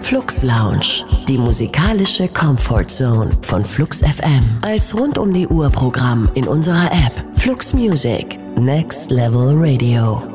Flux Lounge, die musikalische Comfort Zone von Flux FM. Als rund um die Uhr Programm in unserer App Flux Music, Next Level Radio.